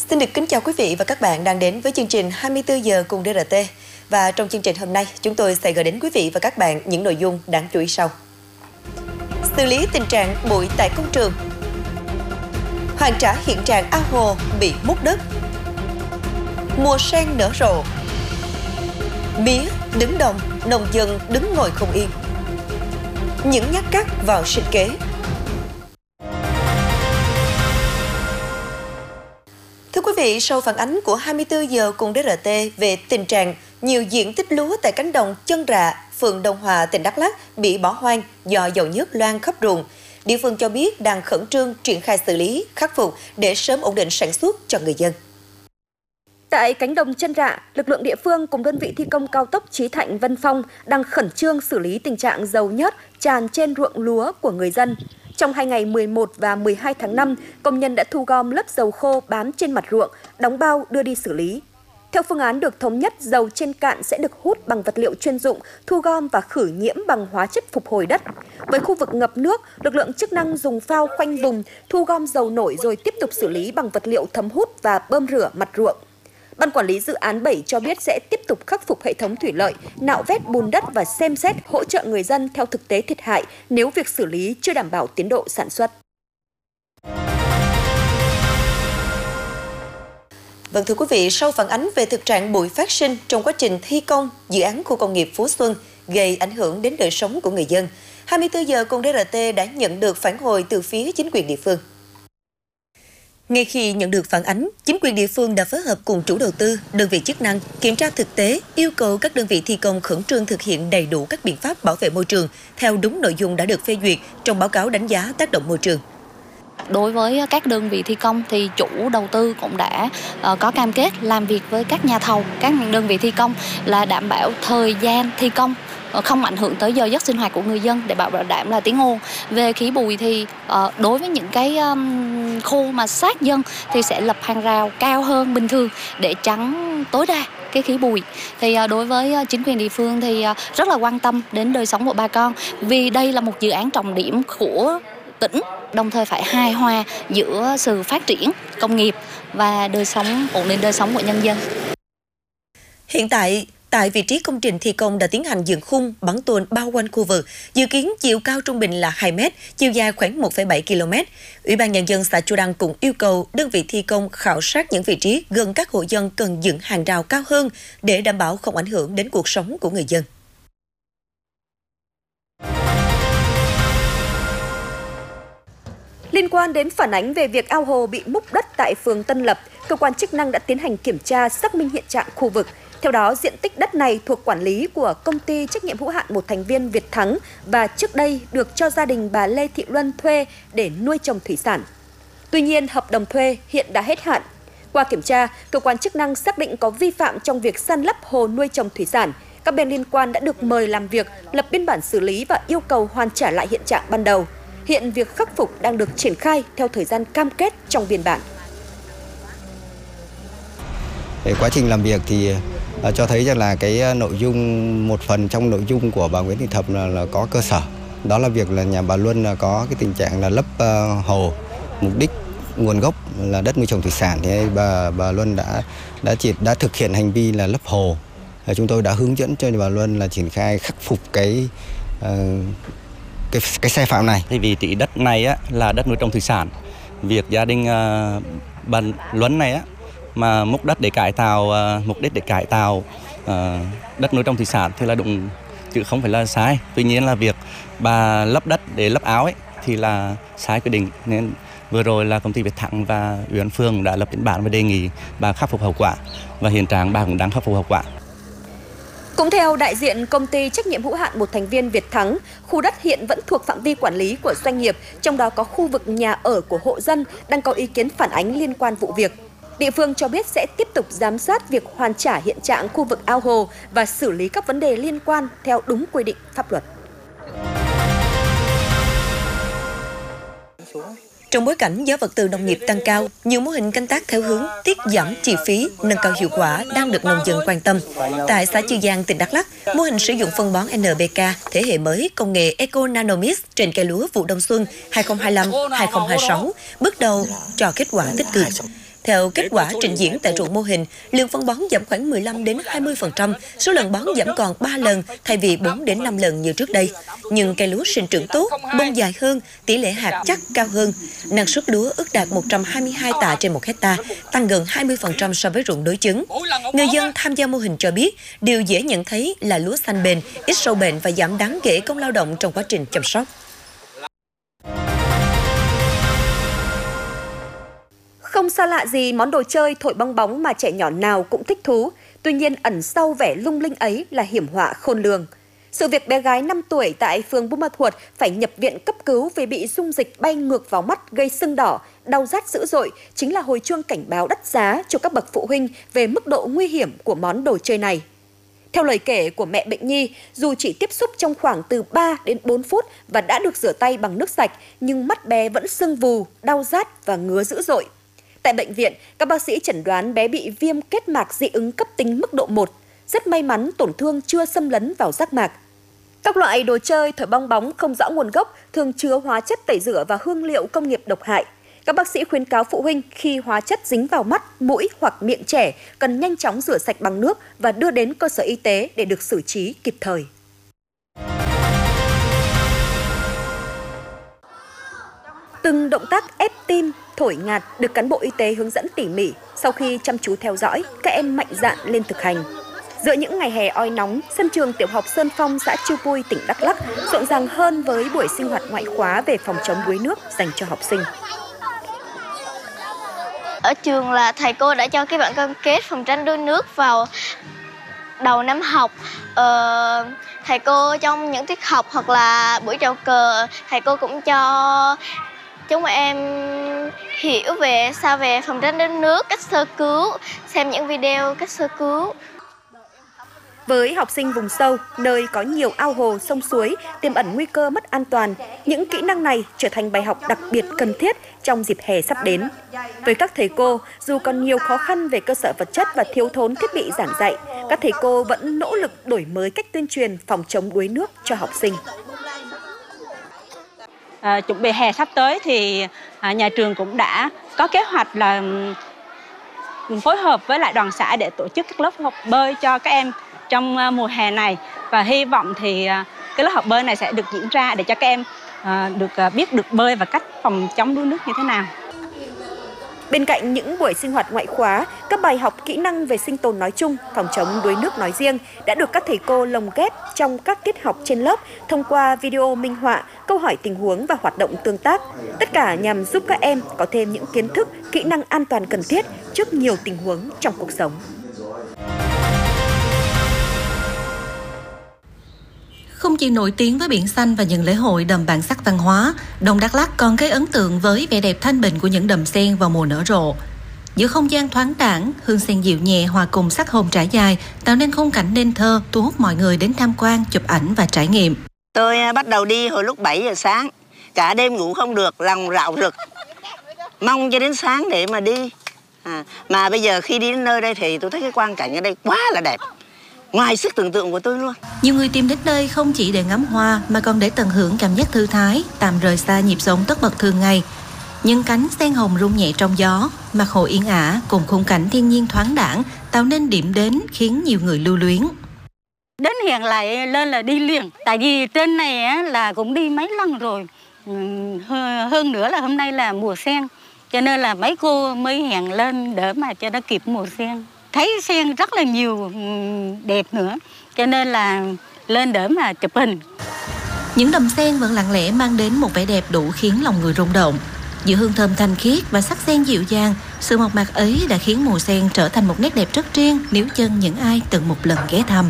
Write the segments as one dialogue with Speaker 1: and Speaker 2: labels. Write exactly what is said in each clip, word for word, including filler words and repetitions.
Speaker 1: Xin được kính chào quý vị và các bạn đang đến với chương trình hai mươi tư giờ cùng đê rờ tê. Và trong chương trình hôm nay, chúng tôi sẽ gửi đến quý vị và các bạn những nội dung đáng chú ý sau. Xử lý tình trạng bụi tại công trường. Hoàn trả hiện trạng ao hồ bị múc đất. Mùa sen nở rộ. Mía đứng đồng, nông dân đứng ngồi không yên. Những nhát cắt vào sinh kế. Thưa quý vị, sau phản ánh của hai mươi tư giờ cùng đê rờ tê về tình trạng nhiều diện tích lúa tại cánh đồng Chân Rạ, phường Đông Hòa, tỉnh Đắk Lắk bị bỏ hoang do dầu nhớt loang khắp ruộng, địa phương cho biết đang khẩn trương triển khai xử lý, khắc phục để sớm ổn định sản xuất cho người dân.
Speaker 2: Tại cánh đồng Chân Rạ, lực lượng địa phương cùng đơn vị thi công cao tốc Chí Thạnh Vân Phong đang khẩn trương xử lý tình trạng dầu nhớt tràn trên ruộng lúa của người dân. Trong hai ngày mười một và mười hai tháng năm, công nhân đã thu gom lớp dầu khô bám trên mặt ruộng, đóng bao đưa đi xử lý. Theo phương án được thống nhất, dầu trên cạn sẽ được hút bằng vật liệu chuyên dụng, thu gom và khử nhiễm bằng hóa chất phục hồi đất. Với khu vực ngập nước, lực lượng chức năng dùng phao khoanh vùng, thu gom dầu nổi rồi tiếp tục xử lý bằng vật liệu thấm hút và bơm rửa mặt ruộng. Ban quản lý dự án bảy cho biết sẽ tiếp tục khắc phục hệ thống thủy lợi, nạo vét bùn đất và xem xét hỗ trợ người dân theo thực tế thiệt hại nếu việc xử lý chưa đảm bảo tiến độ sản xuất.
Speaker 1: Vâng thưa quý vị, sau phản ánh về thực trạng bụi phát sinh trong quá trình thi công dự án khu công nghiệp Phú Xuân gây ảnh hưởng đến đời sống của người dân, hai mươi tư giờ cùng đê rờ tê đã nhận được phản hồi từ phía chính quyền địa phương. Ngay khi nhận được phản ánh, chính quyền địa phương đã phối hợp cùng chủ đầu tư, đơn vị chức năng kiểm tra thực tế, yêu cầu các đơn vị thi công khẩn trương thực hiện đầy đủ các biện pháp bảo vệ môi trường theo đúng nội dung đã được phê duyệt trong báo cáo đánh giá tác động môi trường.
Speaker 3: Đối với các đơn vị thi công thì chủ đầu tư cũng đã uh, có cam kết làm việc với các nhà thầu, các đơn vị thi công là đảm bảo thời gian thi công không ảnh hưởng tới giờ giấc sinh hoạt của người dân để bảo đảm là tiếng ồn. Về khí bụi thì uh, đối với những cái um, khu mà sát dân thì sẽ lập hàng rào cao hơn bình thường để tránh tối đa cái khí bụi. Thì uh, đối với uh, chính quyền địa phương thì uh, rất là quan tâm đến đời sống của bà con, vì đây là một dự án trọng điểm của tỉnh, đồng thời phải hài hòa giữa sự phát triển công nghiệp và đời sống, ổn định đời sống của nhân dân.
Speaker 1: Hiện tại, tại vị trí công trình thi công đã tiến hành dựng khung bắn tôn bao quanh khu vực, dự kiến chiều cao trung bình là hai mét, chiều dài khoảng một phẩy bảy ki lô mét. Ủy ban Nhân dân xã Chu Đăng cũng yêu cầu đơn vị thi công khảo sát những vị trí gần các hộ dân cần dựng hàng rào cao hơn để đảm bảo không ảnh hưởng đến cuộc sống của người dân.
Speaker 2: Liên quan đến phản ánh về việc ao hồ bị múc đất tại phường Tân Lập, cơ quan chức năng đã tiến hành kiểm tra xác minh hiện trạng khu vực. Theo đó, diện tích đất này thuộc quản lý của công ty trách nhiệm hữu hạn một thành viên Việt Thắng và trước đây được cho gia đình bà Lê Thị Luân thuê để nuôi trồng thủy sản. Tuy nhiên, hợp đồng thuê hiện đã hết hạn. Qua kiểm tra, cơ quan chức năng xác định có vi phạm trong việc san lấp hồ nuôi trồng thủy sản. Các bên liên quan đã được mời làm việc, lập biên bản xử lý và yêu cầu hoàn trả lại hiện trạng ban đầu. Hiện việc khắc phục đang được triển khai theo thời gian cam kết trong biên bản.
Speaker 4: Để quá trình làm việc thì uh, cho thấy rằng là cái nội dung, một phần trong nội dung của bà Nguyễn Thị Thập là, là có cơ sở. Đó là việc là nhà bà Luân là có cái tình trạng là lấp uh, hồ, mục đích nguồn gốc là đất nuôi trồng thủy sản, thì bà bà Luân đã đã chỉ đã thực hiện hành vi là lấp hồ. Và chúng tôi đã hướng dẫn cho bà Luân là triển khai khắc phục cái uh, cái cái sai phạm này.
Speaker 5: Thì vị trí đất này á là đất nuôi trồng thủy sản. Việc gia đình uh, bà Luân này á mà múc đất để cải tạo, uh, mục đích để cải tạo uh, đất nuôi trồng thủy sản thì là đúng, chứ không phải là sai. Tuy nhiên là việc bà lấp đất để lấp áo ấy thì là sai quy định, nên vừa rồi là công ty Việt Thắng và ủy ban phường đã lập biên bản và đề nghị bà khắc phục hậu quả, và hiện trạng bà cũng đang khắc phục hậu quả.
Speaker 2: Cũng theo đại diện công ty trách nhiệm hữu hạn một thành viên Việt Thắng, khu đất hiện vẫn thuộc phạm vi quản lý của doanh nghiệp, trong đó có khu vực nhà ở của hộ dân đang có ý kiến phản ánh liên quan vụ việc. Địa phương cho biết sẽ tiếp tục giám sát việc hoàn trả hiện trạng khu vực ao hồ và xử lý các vấn đề liên quan theo đúng quy định pháp luật.
Speaker 1: Trong bối cảnh giá vật tư nông nghiệp tăng cao, nhiều mô hình canh tác theo hướng tiết giảm chi phí, nâng cao hiệu quả đang được nông dân quan tâm. Tại xã Chư Giang, tỉnh Đắk Lắk, mô hình sử dụng phân bón en pê ca thế hệ mới công nghệ Eco Nanomix trên cây lúa vụ đông xuân hai không hai lăm hai không hai sáu bước đầu cho kết quả tích cực. Theo kết quả trình diễn tại ruộng mô hình, lượng phân bón giảm khoảng mười lăm đến hai mươi phần trăm, số lần bón giảm còn ba lần thay vì bốn đến năm lần như trước đây. Nhưng cây lúa sinh trưởng tốt, bông dài hơn, tỷ lệ hạt chắc cao hơn. Năng suất lúa ước đạt một trăm hai mươi hai tạ trên một hecta, tăng gần hai mươi phần trăm so với ruộng đối chứng. Người dân tham gia mô hình cho biết, điều dễ nhận thấy là lúa xanh bền, ít sâu bệnh và giảm đáng kể công lao động trong quá trình chăm sóc.
Speaker 2: Không xa lạ gì món đồ chơi thổi bong bóng mà trẻ nhỏ nào cũng thích thú. Tuy nhiên ẩn sau vẻ lung linh ấy là hiểm họa khôn lường. Sự việc bé gái năm tuổi tại phường Buôn Ma Thuột phải nhập viện cấp cứu vì bị dung dịch bay ngược vào mắt gây sưng đỏ, đau rát dữ dội chính là hồi chuông cảnh báo đắt giá cho các bậc phụ huynh về mức độ nguy hiểm của món đồ chơi này. Theo lời kể của mẹ bệnh nhi, dù chỉ tiếp xúc trong khoảng từ ba đến bốn phút và đã được rửa tay bằng nước sạch, nhưng mắt bé vẫn sưng vù, đau rát và ngứa dữ dội. Tại bệnh viện, các bác sĩ chẩn đoán bé bị viêm kết mạc dị ứng cấp tính mức độ một. Rất may mắn tổn thương chưa xâm lấn vào giác mạc. Các loại đồ chơi thổi bong bóng không rõ nguồn gốc thường chứa hóa chất tẩy rửa và hương liệu công nghiệp độc hại. Các bác sĩ khuyến cáo phụ huynh khi hóa chất dính vào mắt, mũi hoặc miệng trẻ cần nhanh chóng rửa sạch bằng nước và đưa đến cơ sở y tế để được xử trí kịp thời. Từng động tác ép tim, thổi ngạt được cán bộ y tế hướng dẫn tỉ mỉ. Sau khi chăm chú theo dõi, các em mạnh dạn lên thực hành. Giữa những ngày hè oi nóng, sân trường tiểu học Sơn Phong, xã Chư Pui, tỉnh Đắk Lắk rộn ràng hơn với buổi sinh hoạt ngoại khóa về phòng chống đuối nước dành cho học sinh.
Speaker 6: Ở trường là thầy cô đã cho các bạn cam kết phòng tránh đuối nước vào đầu năm học. Ờ, thầy cô trong những tiết học hoặc là buổi chào cờ, thầy cô cũng cho chúng em hiểu về sao về phòng tránh đuối nước, cách sơ cứu, xem những video cách sơ cứu.
Speaker 2: Với học sinh vùng sâu, nơi có nhiều ao hồ, sông suối, tiềm ẩn nguy cơ mất an toàn, những kỹ năng này trở thành bài học đặc biệt cần thiết trong dịp hè sắp đến. Với các thầy cô, dù còn nhiều khó khăn về cơ sở vật chất và thiếu thốn thiết bị giảng dạy, các thầy cô vẫn nỗ lực đổi mới cách tuyên truyền phòng chống đuối nước cho học sinh.
Speaker 7: À, chuẩn bị hè sắp tới thì à, nhà trường cũng đã có kế hoạch là phối hợp với lại đoàn xã để tổ chức các lớp học bơi cho các em trong mùa hè này, và hy vọng thì cái lớp học bơi này sẽ được diễn ra để cho các em được biết được bơi và cách phòng chống đuối nước như thế nào.
Speaker 2: Bên cạnh những buổi sinh hoạt ngoại khóa, các bài học kỹ năng về sinh tồn nói chung, phòng chống đuối nước nói riêng đã được các thầy cô lồng ghép trong các tiết học trên lớp thông qua video minh họa, câu hỏi tình huống và hoạt động tương tác. Tất cả nhằm giúp các em có thêm những kiến thức, kỹ năng an toàn cần thiết trước nhiều tình huống trong cuộc sống.
Speaker 8: Không chỉ nổi tiếng với biển xanh và những lễ hội đậm bản sắc văn hóa, Đông Đắk Lắk còn gây ấn tượng với vẻ đẹp thanh bình của những đầm sen vào mùa nở rộ. Giữa không gian thoáng đãng, hương sen dịu nhẹ hòa cùng sắc hồng trải dài, tạo nên khung cảnh nên thơ, thu hút mọi người đến tham quan, chụp ảnh và trải nghiệm.
Speaker 9: Tôi bắt đầu đi hồi lúc bảy giờ sáng, cả đêm ngủ không được, lòng rạo rực, mong cho đến sáng để mà đi. À, mà bây giờ khi đi đến nơi đây thì tôi thấy cái quang cảnh ở đây quá là đẹp, ngoài sức tưởng tượng của tôi luôn.
Speaker 8: Nhiều người tìm đến đây không chỉ để ngắm hoa mà còn để tận hưởng cảm giác thư thái, tạm rời xa nhịp sống tất bật thường ngày. Những cánh sen hồng rung nhẹ trong gió, mặt hồ yên ả cùng khung cảnh thiên nhiên thoáng đãng tạo nên điểm đến khiến nhiều người lưu luyến.
Speaker 10: Đến hiện lại lên là đi liền, tại vì trên này á, là cũng đi mấy lần rồi. Hơn nữa là hôm nay là mùa sen, cho nên là mấy cô mới hẹn lên để mà cho nó kịp mùa sen. Thấy sen rất là nhiều, đẹp nữa, cho nên là lên để mà chụp hình.
Speaker 8: Những đầm sen vẫn lặng lẽ mang đến một vẻ đẹp đủ khiến lòng người rung động. Giữa hương thơm thanh khiết và sắc sen dịu dàng, sự mộc mạc ấy đã khiến mùa sen trở thành một nét đẹp rất riêng níu chân những ai từng một lần ghé thăm.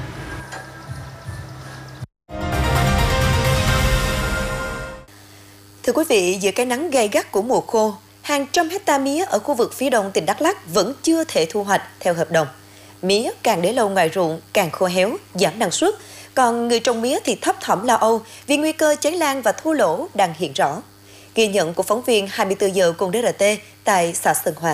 Speaker 1: Thưa quý vị, giữa cái nắng gay gắt của mùa khô, hàng trăm hecta mía ở khu vực phía đông tỉnh Đắk Lắk vẫn chưa thể thu hoạch theo hợp đồng. Mía càng để lâu ngoài ruộng càng khô héo, giảm năng suất. Còn người trồng mía thì thấp thỏm lo âu vì nguy cơ cháy lan và thua lỗ đang hiện rõ. Ghi nhận của phóng viên hai mươi tư giờ cùng đê rờ tê tại xã Sơn Hòa.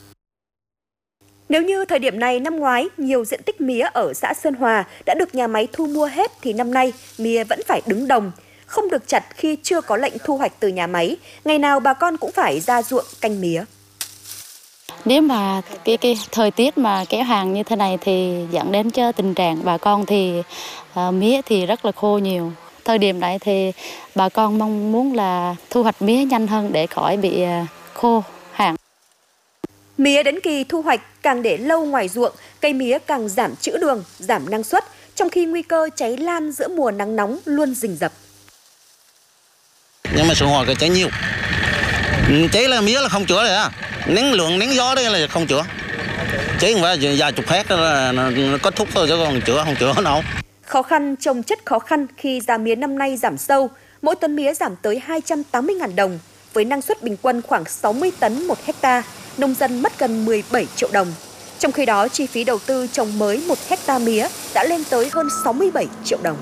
Speaker 2: Nếu như thời điểm này năm ngoái nhiều diện tích mía ở xã Sơn Hòa đã được nhà máy thu mua hết thì năm nay mía vẫn phải đứng đồng, không được chặt khi chưa có lệnh thu hoạch từ nhà máy. Ngày nào bà con cũng phải ra ruộng canh mía.
Speaker 3: Nếu mà cái cái thời tiết mà kéo hàng như thế này thì dẫn đến cho tình trạng bà con thì uh, mía thì rất là khô nhiều. Thời điểm này thì bà con mong muốn là thu hoạch mía nhanh hơn để khỏi bị uh, khô hạn.
Speaker 2: Mía đến kỳ thu hoạch càng để lâu ngoài ruộng, cây mía càng giảm trữ đường, giảm năng suất, trong khi nguy cơ cháy lan giữa mùa nắng nóng luôn rình rập.
Speaker 11: Nhưng mà số hỏi cái cháy nhiều, cháy là mía là không chữa rồi á, nắng lượng nắng gió đây là không chữa, cháy không phải vài chục héc là nó kết thúc thôi chứ còn chữa không chữa đâu.
Speaker 2: Khó khăn trồng chất khó khăn khi giá mía năm nay giảm sâu, mỗi tấn mía giảm tới hai trăm tám mươi nghìn đồng, với năng suất bình quân khoảng sáu mươi tấn một hecta, nông dân mất gần mười bảy triệu đồng. Trong khi đó, chi phí đầu tư trồng mới một hecta mía đã lên tới hơn sáu mươi bảy triệu đồng.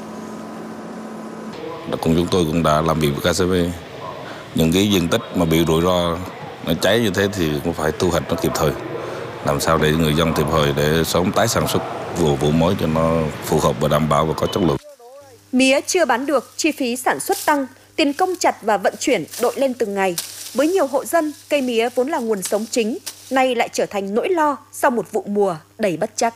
Speaker 12: Cùng chúng tôi cũng đã làm việc với ca xê bê. Những cái diện tích mà bị rủi ro nó cháy như thế thì cũng phải thu hoạch nó kịp thời. Làm sao để người dân kịp thời để sớm tái sản xuất vụ vụ mới cho nó phù hợp và đảm bảo và có chất lượng.
Speaker 2: Mía chưa bán được, chi phí sản xuất tăng, tiền công chặt và vận chuyển đội lên từng ngày. Với nhiều hộ dân, cây mía vốn là nguồn sống chính, nay lại trở thành nỗi lo sau một vụ mùa đầy bất trắc.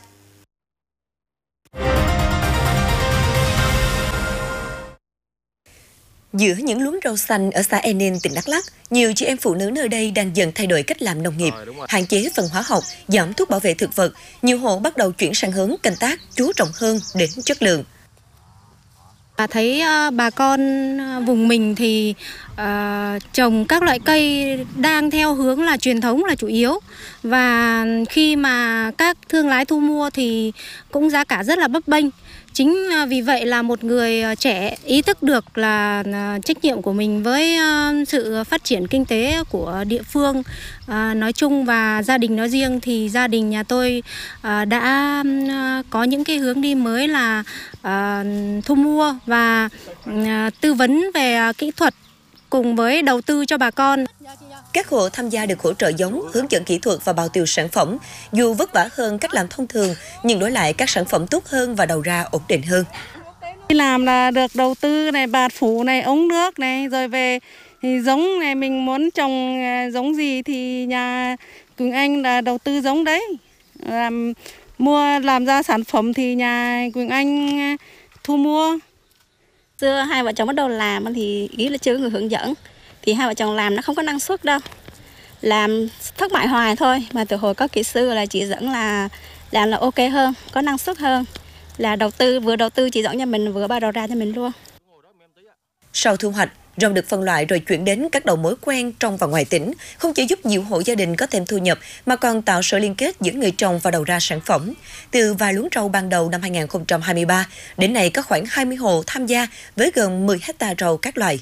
Speaker 1: Giữa những luống rau xanh ở xã Enin, tỉnh Đắk Lắk, nhiều chị em phụ nữ nơi đây đang dần thay đổi cách làm nông nghiệp, hạn chế phần hóa học, giảm thuốc bảo vệ thực vật. Nhiều hộ bắt đầu chuyển sang hướng canh tác, chú trọng hơn đến chất lượng.
Speaker 13: Thấy uh, bà con vùng mình thì uh, trồng các loại cây đang theo hướng là truyền thống là chủ yếu. Và khi mà các thương lái thu mua thì cũng giá cả rất là bấp bênh. Chính vì vậy là một người trẻ ý thức được là trách nhiệm của mình với sự phát triển kinh tế của địa phương nói chung và gia đình nói riêng, thì gia đình nhà tôi đã có những cái hướng đi mới là thu mua và tư vấn về kỹ thuật cùng với đầu tư cho bà con.
Speaker 1: Các hộ tham gia được hỗ trợ giống, hướng dẫn kỹ thuật và bao tiêu sản phẩm. Dù vất vả hơn cách làm thông thường, nhưng đổi lại các sản phẩm tốt hơn và đầu ra ổn định hơn.
Speaker 14: Đi làm là được đầu tư này, bạt phủ này, ống nước này, rồi về thì giống này mình muốn trồng giống gì thì nhà Quỳnh Anh là đầu tư giống đấy. Làm, mua làm ra sản phẩm thì nhà Quỳnh Anh thu mua.
Speaker 7: Xưa hai vợ chồng bắt đầu làm thì ý là chưa có người hướng dẫn. Thì hai vợ chồng làm nó không có năng suất đâu. Làm thất bại hoài thôi. Mà từ hồi có kỹ sư là chỉ dẫn là làm là ok hơn, có năng suất hơn. Là đầu tư, vừa đầu tư chỉ dẫn cho mình, vừa bao đầu ra cho mình luôn.
Speaker 1: Sau thu hoạch, rau được phân loại rồi chuyển đến các đầu mối quen trong và ngoài tỉnh, không chỉ giúp nhiều hộ gia đình có thêm thu nhập mà còn tạo sự liên kết giữa người trồng và đầu ra sản phẩm. Từ vài luống rau ban đầu năm hai nghìn không trăm hai mươi ba, đến nay có khoảng hai mươi hộ tham gia với gần mười hectare rau các loại.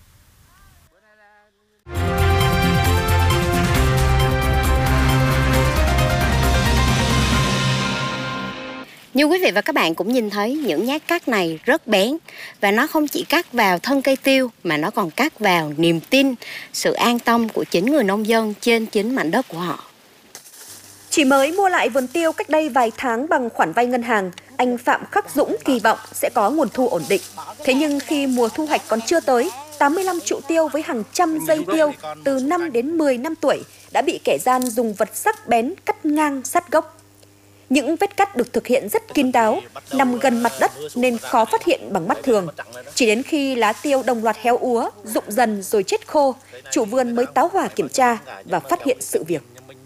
Speaker 15: Như quý vị và các bạn cũng nhìn thấy, những nhát cắt này rất bén và nó không chỉ cắt vào thân cây tiêu mà nó còn cắt vào niềm tin, sự an tâm của chính người nông dân trên chính mảnh đất của họ.
Speaker 2: Chỉ mới mua lại vườn tiêu cách đây vài tháng bằng khoản vay ngân hàng, anh Phạm Khắc Dũng kỳ vọng sẽ có nguồn thu ổn định. Thế nhưng khi mùa thu hoạch còn chưa tới, tám mươi lăm trụ tiêu với hàng trăm dây tiêu từ năm đến mười năm tuổi đã bị kẻ gian dùng vật sắc bén cắt ngang sát gốc. Những vết cắt được thực hiện rất kín đáo, nằm gần mặt đất nên khó phát hiện bằng mắt thường. Chỉ đến khi lá tiêu đồng loạt héo úa, rụng dần rồi chết khô, chủ vườn mới táo hỏa kiểm tra và phát hiện sự việc.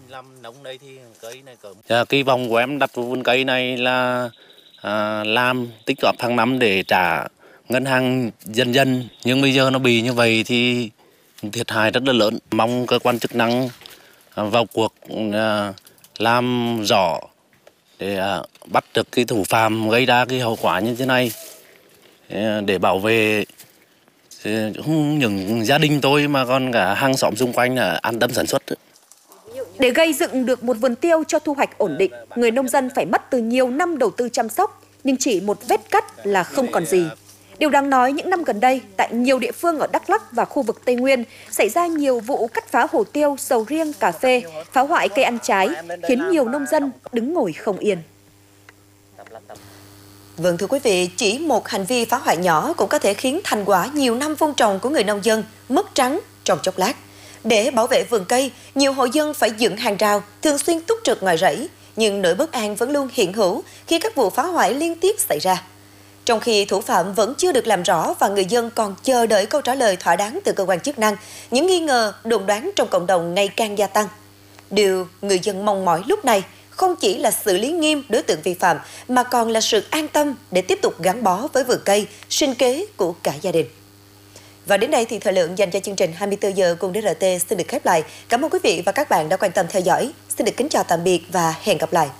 Speaker 16: À, kỳ vọng của em đặt vào vườn cây này là à, làm tích góp hàng năm để trả ngân hàng dần dần. Nhưng bây giờ nó bị như vậy thì thiệt hại rất là lớn. Mong cơ quan chức năng à, vào cuộc à, làm rõ để à, bắt được cái thủ phạm gây ra cái hậu quả như thế này, để bảo vệ không những gia đình tôi mà còn cả hàng xóm xung quanh là an tâm sản xuất.
Speaker 2: Để gây dựng được một vườn tiêu cho thu hoạch ổn định, người nông dân phải mất từ nhiều năm đầu tư chăm sóc, nhưng chỉ một vết cắt là không còn gì. Điều đáng nói, những năm gần đây, tại nhiều địa phương ở Đắk Lắk và khu vực Tây Nguyên xảy ra nhiều vụ cắt phá hồ tiêu, sầu riêng, cà phê, phá hoại cây ăn trái, khiến nhiều nông dân đứng ngồi không yên.
Speaker 1: Vâng thưa quý vị, chỉ một hành vi phá hoại nhỏ cũng có thể khiến thành quả nhiều năm vun trồng của người nông dân mất trắng trong chốc lát. Để bảo vệ vườn cây, nhiều hộ dân phải dựng hàng rào, thường xuyên túc trực ngoài rẫy, nhưng nỗi bất an vẫn luôn hiện hữu khi các vụ phá hoại liên tiếp xảy ra. Trong khi thủ phạm vẫn chưa được làm rõ và người dân còn chờ đợi câu trả lời thỏa đáng từ cơ quan chức năng, những nghi ngờ, đồn đoán trong cộng đồng ngày càng gia tăng. Điều người dân mong mỏi lúc này không chỉ là xử lý nghiêm đối tượng vi phạm, mà còn là sự an tâm để tiếp tục gắn bó với vườn cây, sinh kế của cả gia đình. Và đến đây thì thời lượng dành cho chương trình hai mươi tư giờ cùng đê rờ tê xin được khép lại. Cảm ơn quý vị và các bạn đã quan tâm theo dõi. Xin được kính chào tạm biệt và hẹn gặp lại.